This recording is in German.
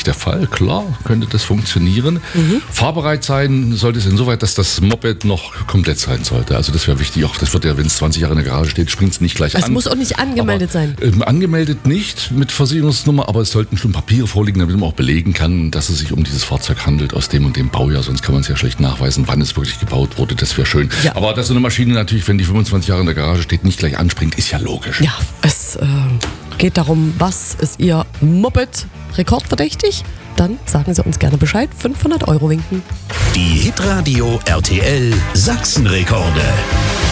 der Fall. Klar, könnte das funktionieren. Fahrbereit sein sollte es insoweit, dass das Moped noch komplett sein sollte. Also das wäre wichtig. Auch das wird ja, wenn es 20 Jahre in der Garage steht, springt es nicht gleich an. Es muss auch nicht angemeldet sein. Angemeldet nicht mit Versicherungsnummer, aber es sollten schon Papiere vorliegen, damit man auch belegen kann, dass es sich um dieses Fahrzeug handelt aus dem und dem Baujahr. Sonst kann man es ja schlecht nachweisen, wann es wirklich gebaut wurde. Das wäre schön. Ja. Aber dass so eine Maschine natürlich, wenn die 25 Jahre in der Garage steht, nicht gleich anspringt, ist ja logisch. Ja, es geht darum, was ist Ihr Moped rekordverdächtig? Dann sagen Sie uns gerne Bescheid. 500 € winken. Die Hitradio RTL Sachsenrekorde.